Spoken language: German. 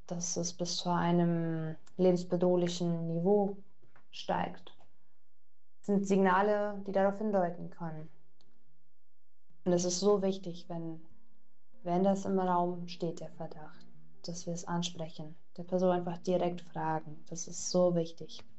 dass es bis zu einem lebensbedrohlichen Niveau steigt. Das sind Signale, die darauf hindeuten können. Und es ist so wichtig, wenn das im Raum steht, der Verdacht, dass wir es ansprechen, der Person einfach direkt fragen. Das ist so wichtig.